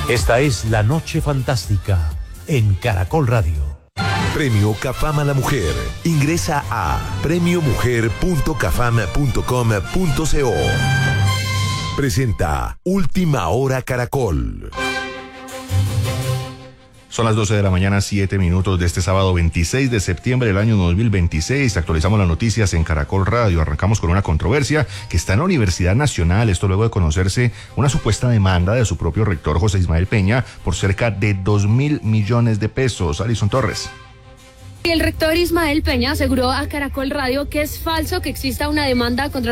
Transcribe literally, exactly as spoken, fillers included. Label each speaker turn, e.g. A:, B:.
A: Esta es La Noche Fantástica en Caracol Radio.
B: Premio Cafam a la Mujer. Ingresa a premio mujer punto cafam punto com punto co. Presenta Última Hora Caracol.
C: Son las doce de la mañana, siete minutos de este sábado veintiséis de septiembre del año dos mil veintiséis. Actualizamos las noticias en Caracol Radio. Arrancamos con una controversia que está en la Universidad Nacional. Esto luego de conocerse una supuesta demanda de su propio rector, José Ismael Peña, por cerca de dos mil millones de pesos. Alison Torres.
D: El rector Ismael Peña aseguró a Caracol Radio que es falso que exista una demanda contra